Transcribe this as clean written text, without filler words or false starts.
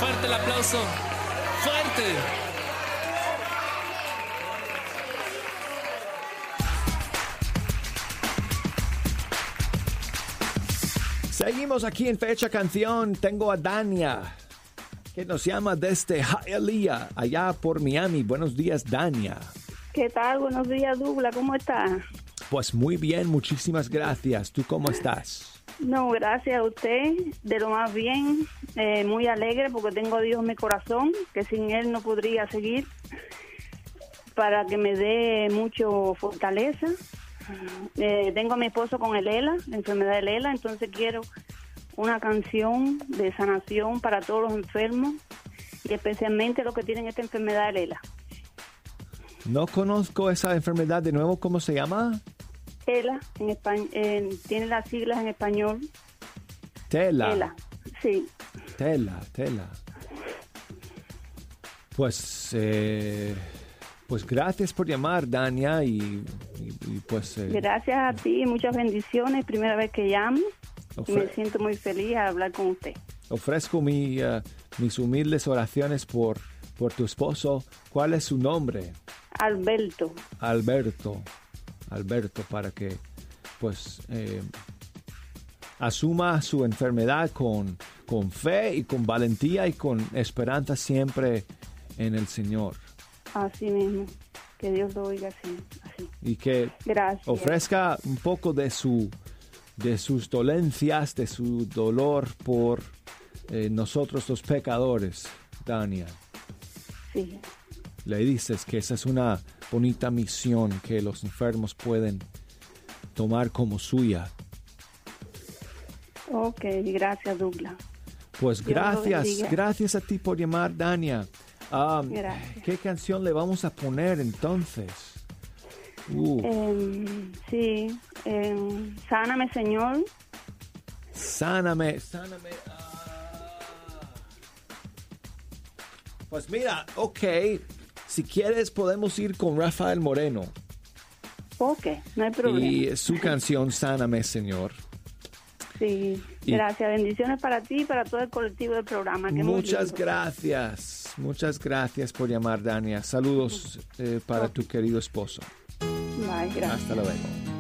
Fuerte el aplauso. Fuerte. Seguimos aquí en Fecha Canción. Tengo a Dania, que nos llama desde Hialeah, allá por Miami. Buenos días, Dania. ¿Qué tal? Buenos días, Douglas. ¿Cómo estás? Pues muy bien, muchísimas gracias. ¿Tú cómo estás? No, gracias a usted. De lo más bien. Muy alegre porque tengo a Dios en mi corazón, que sin Él no podría seguir. Para que me dé mucho fortaleza. Tengo a mi esposo con el ELA, la enfermedad del ELA, entonces quiero una canción de sanación para todos los enfermos y especialmente los que tienen esta enfermedad del ELA. No conozco esa enfermedad de nuevo, ¿cómo se llama? ELA, en español, tiene las siglas en español. Tela. ELA, sí. Tela. Pues gracias por llamar, Dania, y pues... Gracias a ti, muchas bendiciones. Primera vez que llamo y me siento muy feliz al hablar con usted. Ofrezco mis humildes oraciones por tu esposo. ¿Cuál es su nombre? Alberto, para que pues asuma su enfermedad con fe y con valentía y con esperanza siempre en el Señor. Así mismo, que Dios lo oiga así. Y que Gracias. ofrezca un poco de sus dolencias, de su dolor por nosotros los pecadores, Dania. Sí. Le dices que esa es una bonita misión que los enfermos pueden tomar como suya. Ok, gracias, Douglas. Pues Dios lo bendiga. gracias a ti por llamar, Dania. Gracias. ¿Qué canción le vamos a poner entonces? Sáname, Señor. Sáname. Pues mira, ok, si quieres podemos ir con Rafael Moreno. Ok, no hay problema. Y su canción Sáname, Señor. Sí, gracias. Bendiciones para ti y para todo el colectivo del programa. Que Muchas gracias por llamar, Dania. Saludos para tu querido esposo. Bye, gracias. Hasta luego.